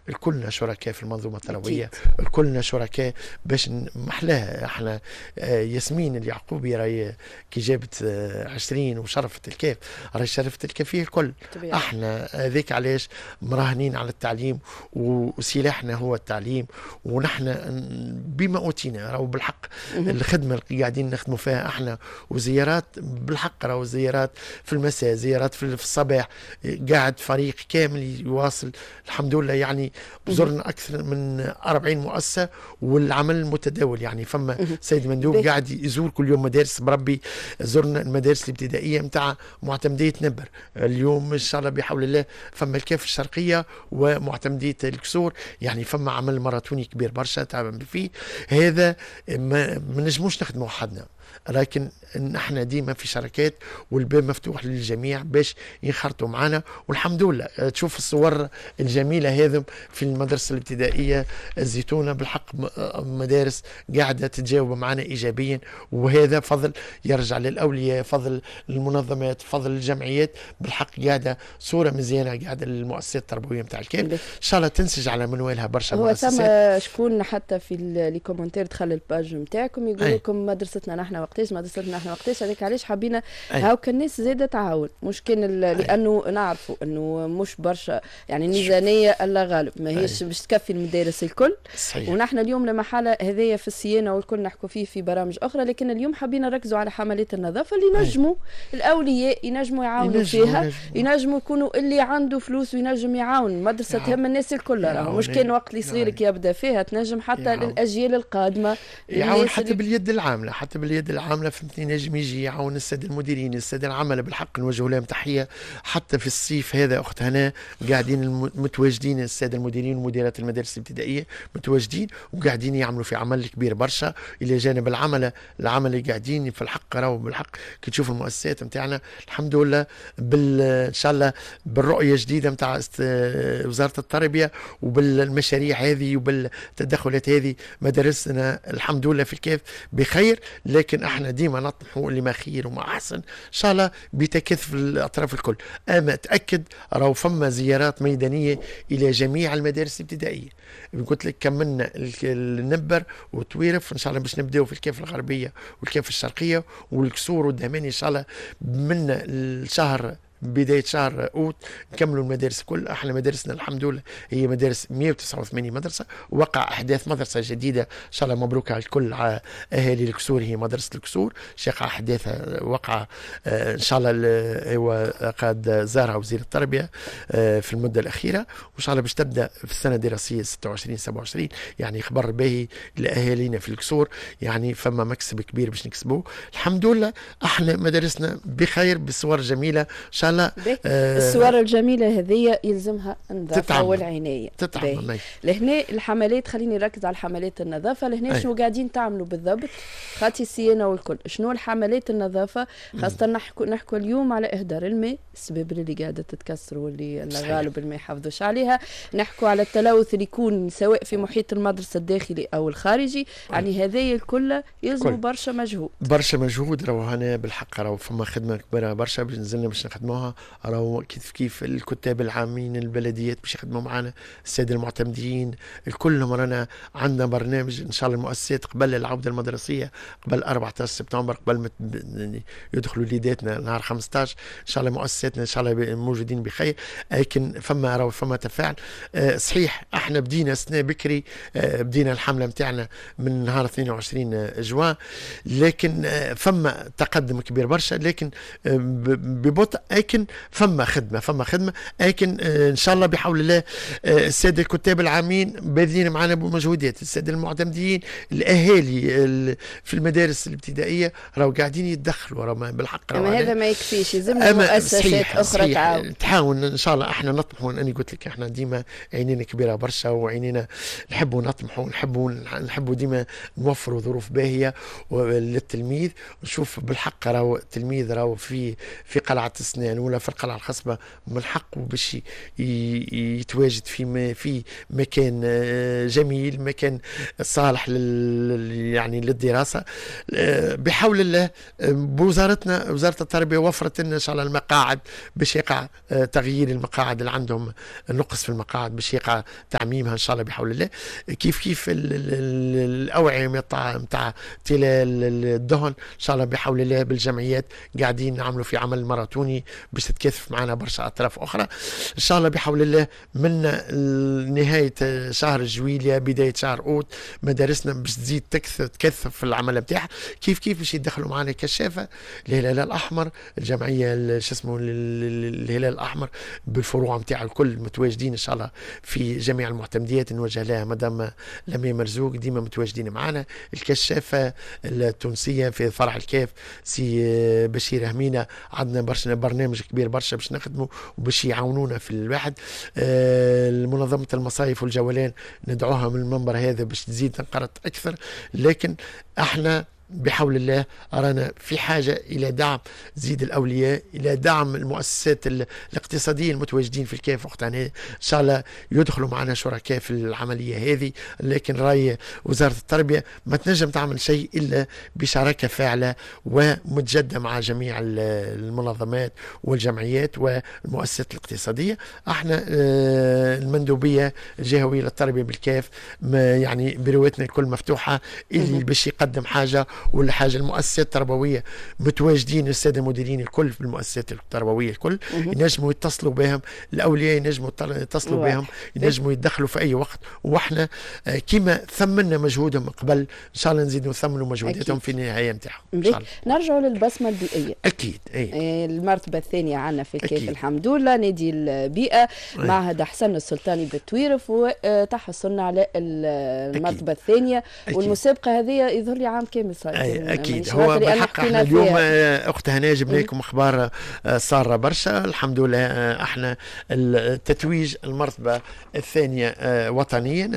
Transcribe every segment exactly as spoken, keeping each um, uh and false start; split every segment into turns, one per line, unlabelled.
الكلنا شركاء في المنظومه التربويه، الكلنا شركاء باش محلاها. احنا ياسمين اليعقوبي راهي كي جابت عشرين وشرفت الكاف، راهي شرفت الكافيه الكل. طبيعي. احنا هذيك علاش مراهنين على التعليم وسلاحنا هو التعليم، ونحن بما اوتينا راهو بالحق الخدمه اللي قاعدين نخدموا فيها احنا، وزيارات بالحق راهو زيارات في المساء، زيارات في الصباح، قاعد فريق كامل يواصل الحمد لله. يعني زرنا اكثر من أربعين مؤسسه والعمل متداول. يعني فما سيد مندوب قاعد يزور كل يوم مدارس بربي. زرنا المدارس الابتدائيه نتاع معتمديه نبر اليوم ان شاء الله بحول الله، فما الكاف الشرقيه ومعتمديه الكسور. يعني فما عمل ماراثوني كبير برشا تعبان فيه. هذا ما نجموش نخدموا وحدنا، لكن نحن ديما في شركات والباب مفتوح للجميع باش ينخرطوا معنا. والحمد لله تشوف الصور الجميله هذم في المدرسه الابتدائيه الزيتونه، بالحق مدارس قاعده تتجاوب معنا ايجابيا، وهذا فضل يرجع للاولياء، فضل للمنظمات، فضل للجمعيات. بالحق قاعده صوره مزيانه قاعده للمؤسسات التربويه نتاع الكاف، ان شاء الله تنسج على منوالها برشا مؤسسات.
هو ثم شكون حتى في لي كومنتير دخل الباج نتاعكم يقول لكم مدرستنا نحن وقتاش، مدرستنا نحن وقتاش. هذيك علاش حبينا هاوك الناس زاده تعاون، مش كان لانه نعرفوا انه مش برشا يعني الميزانيه الله غالب ماهيش باش تكفي المدارس الكل. صحيح. ونحن اليوم لما حاله هذايا في الصيانه والكل نحكوا فيه في برامج اخرى، لكن اليوم حبينا نركزوا على حملات النظافه اللي ينجموا الاولياء ينجموا يعاونوا ينجموا فيها، ينجموا. ينجموا يكونوا اللي عنده فلوس وينجم يعاون. مدرسه تهم الناس الكل، راهو مش كان وقت اللي صغيرك يبدا فيها، تنجم حتى يعاون. للاجيال القادمه
يعاون حتى اللي... باليد العامله، حتى باليد العامله فهمتني، نجم يجي يعاون الساده المديرين، الساده العمل. بالحق نوجه لهم تحيه. حتى في الصيف هذا اخت هنا قاعدين متواجدين الساده المديرين ومديرات المدارس الابتدائيه متواجدين وقاعدين يعملوا في عمل كبير برشا الى جانب العمل العمل اللي قاعدين في الحق. راهو بالحق كي تشوف المؤسسات نتاعنا الحمد لله بال ان شاء الله بالرؤيه الجديده نتاع وزاره التربيه وبالمشاريع هذه وبالتدخلات هذه مدارسنا الحمد لله في الكاف بخير. لكن احنا ديما نطمحوا لما خير وما احسن ان شاء الله بتكثف الاطراف الكل. اما اتاكد راهو فما زيارات ميدانيه الى جميع المدارس الابتدائيه. قلت لك كملنا النبر وتويرف ان شاء الله باش نبداو في الكاف الغربيه والكاف الشرقيه والكسور والدهماني ان شاء الله من الشهر بداية شهر أوت نكملوا المدارس الكل. احنا مدارسنا الحمد لله هي مدارس مئة وتسعة وثمانين مدرسة. وقع أحداث مدرسة جديدة إن شاء الله مبروك على الكل، على أهالي الكسور، هي مدرسة الكسور شاقع أحداثها وقع اه إن شاء الله هو قد زارها وزير التربية اه في المدة الأخيرة، وإن شاء الله باش تبدأ في السنة الدراسية ستة وعشرين سبعة وعشرين. يعني خبر باهي لأهالينا في الكسور، يعني فما مكسب كبير باش نكسبوه الحمد لله. احنا مدارسنا بخير بصور جميلة إن شاء الله.
آه الصور الجميله هذه يلزمها النظافه والعنايه.
تتعمل
لهنا الحملات، خليني نركز على حملات النظافه. لهنا شنو قاعدين تعملوا بالضبط خاطي الصيانه والكل؟ شنو الحملات النظافه خاصه نحكوا نحكوا اليوم على اهدار الماء، السبابر اللي قاعده تتكسر واللي الغالب ما يحافظوش عليها. نحكوا على التلوث اللي يكون سواء في محيط المدرسه الداخلي او الخارجي. يعني هذايا الكل يلزموا برشا مجهود
برشا مجهود. راهو هنا بالحق راهو فما خدمه كبيره برشا نزلنا باش نخدموها. راهو كيف كيف الكتاب العامين البلديات باش يخدموا معنا، الساده المعتمدين الكلهم. رانا عندنا برنامج ان شاء الله المؤسسات قبل العوده المدرسيه قبل أربعة عشر سبتمبر قبل ما يدخلوا ليداتنا نهار خمسة عشر ان شاء الله مؤسساتنا ان شاء الله موجودين بخير. لكن فما راهو فما تفاعل أه صحيح. احنا بدينا سنه بكري أه بدينا الحمله نتاعنا من نهار اثنين وعشرين جوان، لكن أه فما تقدم كبير برشا، لكن أه ببطء. لكن فما خدمه فما خدمه لكن آه ان شاء الله بحول الله آه الساده الكتاب العامين باذلين معنا بمجهودات، الساده المعتمدين، الاهالي في المدارس الابتدائيه راهو قاعدين يتدخلوا. راهو بالحق
اما هذا ما يكفيش، يلزمنا مؤسسات اخرى تعاون
تعاون ان شاء الله. احنا نطمحوا، اني قلت لك احنا ديما عينينا كبيره برشا وعينينا نحبوا نطمحوا نحبوا نحبوا ديما نوفروا ظروف باهيه للتلميذ. نشوف بالحق راهو التلميذ راهو في في قلعه السنان يعني ولا في القلعة الخصبة من حقه باش يتواجد في في مكان جميل، مكان صالح لل يعني للدراسة بحول الله. بوزارتنا وزارة التربية وفرت لنا إن شاء الله المقاعد باش يقع تغيير المقاعد اللي عندهم نقص في المقاعد باش يقع تعميمها إن شاء الله بحول الله. كيف كيف الأوعية متاع تلال الدهن إن شاء الله بحول الله بالجمعيات قاعدين نعملوا في عمل ماراثوني باش تتكاثف معنا برشا أطراف أخرى إن شاء الله بحول الله. من نهاية شهر جويلية بداية شهر أوت مدارسنا باش تزيد تكثف في العمل بتاعها. كيف كيف باش يدخلوا معنا كشافة الهلال الأحمر، الجمعية شو اسمه الهلال الأحمر بالفروع نتاعها الكل متواجدين إن شاء الله في جميع المعتمديات. نوجه لها مدام لميا مرزوق ديما متواجدين معنا. الكشافة التونسية في فرع الكاف سي بشير همينة عندنا برشا برنامج كبير برشا باش نخدموا وباش يعاونونا في الواحد. منظمة المصايف والجولان ندعوها من المنبر هذا باش تزيد تنقرض أكثر، لكن احنا بحول الله أرانا في حاجة إلى دعم زيد الأولياء، إلى دعم المؤسسات الاقتصادية المتواجدين في الكاف وقتنا إن شاء الله يدخلوا معنا شركاء في العملية هذه. لكن رأي وزارة التربية ما تنجم تعمل شيء إلا بشراكة فاعلة ومتجدة مع جميع المنظمات والجمعيات والمؤسسات الاقتصادية. احنا المندوبية الجهوية للتربية بالكاف يعني برواتنا الكل مفتوحة، اللي باش يقدم حاجة ولا حاجه المؤسسات التربويه متواجدين الساده المديرين الكل في المؤسسات التربويه الكل ينجموا يتصلوا بهم، الاولياء ينجموا يتصلوا بهم، ينجموا يتدخلوا في اي وقت. واحنا كما ثمنا مجهودهم قبل ان شاء الله نزيدوا نثمنوا مجهوداتهم في النهايه نتاعهم ان شاء الله.
نرجعوا للبصمه البيئيه.
اكيد أي.
المرتبه الثانيه عندنا في الكيف الحمد لله نادي البيئه معهد حسن السلطاني بالتويرف وتحصلنا على المرتبه الثانيه. والمسابقه هذه يظهر لي عام كامل
أي أكيد هو بالحق احنا اليوم أخت هنا جبنا لكم أخبار سارة برشا الحمد لله. احنا التتويج المرتبة الثانية وطنيا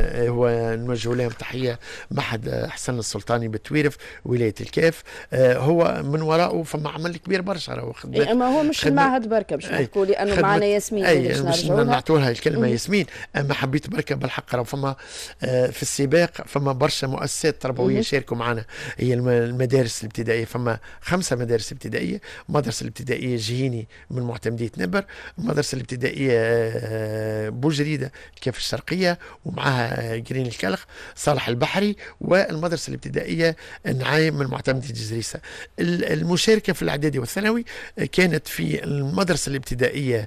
هو نوجه لهم تحية معهد حسن السلطاني بالتويرف ولاية الكاف. هو من وراءه فما عمل كبير برشا.
اما هو مش المعهد بركة باش نحكوا لأنه معنا ياسمين
أي مش نعطوا لها الكلمة ياسمين. أما حبيت بركة بالحق فما في السباق فما برشا مؤسسات تربوية شاركوا معنا. هي المدارس الابتدائية فما خمسة مدارس ابتدائية. المدرسة الابتدائية جهيني من معتمدية نبر، المدرسة الابتدائية بوجريدة الكاف الشرقية ومعها جرين الكلخ صالح البحري، والمدرسة الابتدائية نعايم من معتمدية جزريسة. المشاركة في الإعدادي والثانوي كانت في المدرسة الابتدائية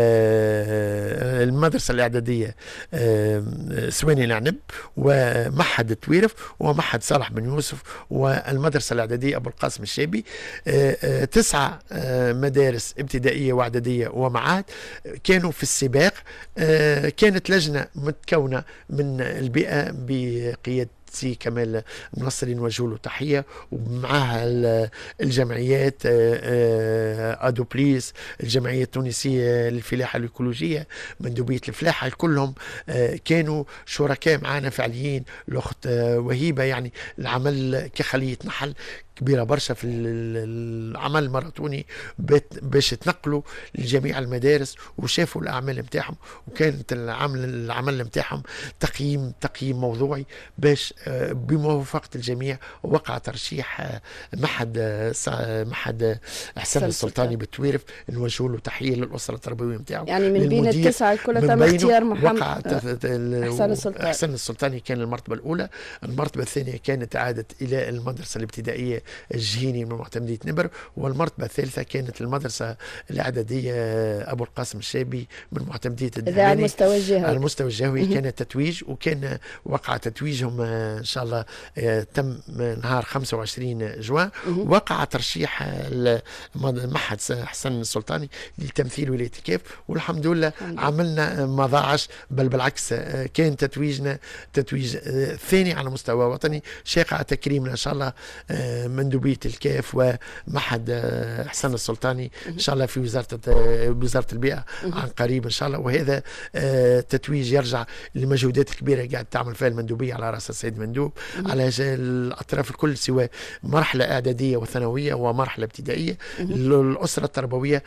المدرسة الإعدادية سواني العنب ومعهد تويرف ومعهد صالح بن يوسف والمدرسة الإعدادية أبو القاسم الشابي. تسعة مدارس ابتدائية وإعدادية ومعاهد كانوا في السباق. كانت لجنة متكونة من البيئة بقيادة سي كمال منصري نوجه له تحيه، ومعها الجمعيات ادوبليس الجمعيه التونسيه للفلاحه الايكولوجيه مندوبيه الفلاحه كلهم كانوا شركاء معنا فعليين. الاخت وهيبه يعني العمل كخليه نحل كبيرة برشا في العمل الماراثوني باش تنقلوا لجميع المدارس وشافوا الأعمال متاعهم، وكانت العمل العمل متاعهم تقييم تقييم موضوعي باش بموافقة الجميع وقع ترشيح معهد معهد حسن السلطاني بالتويرف. نوجه له تحية للأسرة التربوية متاعه
يعني من بين التسعة الكل تم اختيار محمد
حسن السلطاني. حسن السلطاني كان المرتبة الأولى. المرتبة الثانية كانت عادت إلى المدرسة الابتدائية الجهيني من معتمدية نبر، والمرتبة الثالثة كانت المدرسة الإعدادية أبو القاسم الشابي من معتمدية الدهاني.
على المستوى الجهوي.
على المستوى الجهوي كان تتويج، وكان وقع تتويجهم إن شاء الله تم نهار خمسة وعشرين جوان. وقع ترشيح معهد حسن السلطاني لتمثيل ولاية الكاف، والحمد لله عملنا ما ضاعش، بل بالعكس كان تتويجنا تتويج ثاني على مستوى وطني. شاقع تكريمنا إن شاء الله مندوبية الكاف ومعهد حسن السلطاني إن شاء الله في وزارة وزارة البيئة عن قريب إن شاء الله. وهذا تتويج يرجع للمجهودات الكبيرة قاعد تعمل فيها المندوبية على رأس السيد مندوب على الأطراف الكل، سواء مرحلة إعدادية وثانوية ومرحلة ابتدائية. الأسرة التربوية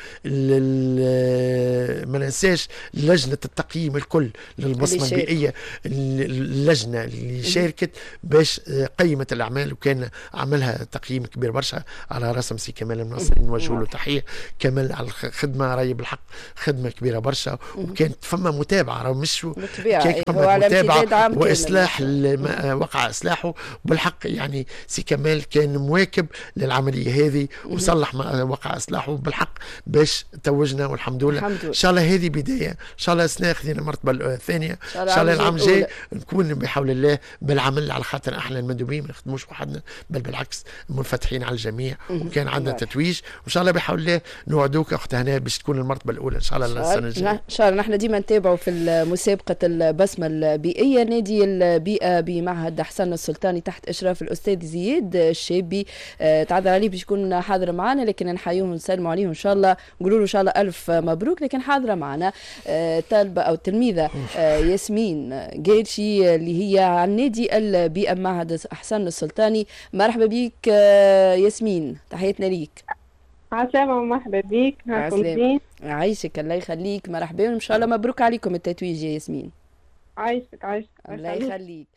ما ننساش لجنة التقييم الكل للبصمة البيئية، اللجنة اللي شاركت باش قيمت الأعمال وكان عملها تقييم كبير برشا على رسم سي كمال النصري، نوجه له تحية كمال على الخدمة، راي بالحق خدمة كبيرة برشا. وكانت فما متابعة، راه مش كيك فما متابعة وإصلاح وقع إصلاحه بالحق. يعني سي كمال كان مواكب للعملية هذه وصلح ما وقع إصلاحه بالحق باش توجنا والحمد لله. إن شاء الله هذه بداية، إن شاء الله السنة خذينا المرتبة الثانية، إن شاء الله العام الجاي نكون بحول الله بالعمل، على خاطر احنا المندوبين ما نخدموش وحدنا بل بالعكس منفتحين على الجميع وكان عندنا تتويج. وان شاء الله بحول الله نوعدوك اخت هناء باش تكون المرتبه الاولى ان شاء الله السنه الجايه.
ان شاء الله نحن ديما نتابعوا في مسابقه البسمه البيئيه. نادي البيئه بمعهد حسن السلطاني تحت اشراف الاستاذ زياد الشابي تعذر عليه باش يكون حاضر معنا، لكن نحيوه ونسلموا عليه وان شاء الله نقولوا له ان شاء الله الف مبروك. لكن حاضره معنا طالبه او تلميذه ياسمين قيرشي اللي هي عن نادي البيئه بمعهد حسن السلطاني. مرحبا بك ياسمين، تحياتنا ليك.
عسلامة ومرحبا بك.
عسلامة، عايشك الله يخليك. مرحبا وان شاء الله مبروك عليكم التتويج يا ياسمين.
عايشك عايشك
الله يخليك.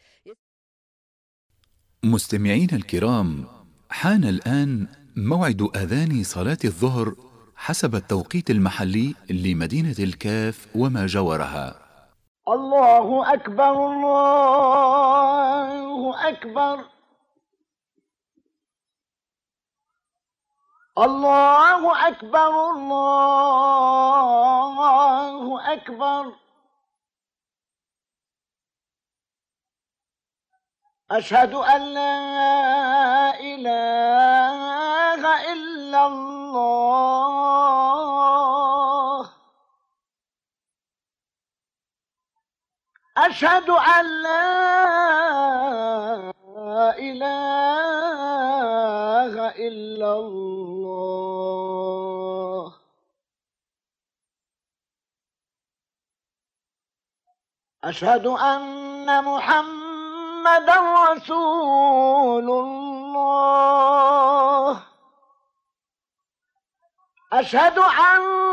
مستمعينا الكرام، حان الآن موعد أذان صلاة الظهر حسب التوقيت المحلي لمدينة الكاف وما جاورها.
الله أكبر الله أكبر الله أكبر الله أكبر أشهد أن لا إله إلا الله أشهد أن لا إله إلا الله أشهد أن محمدا رسول الله أشهد أن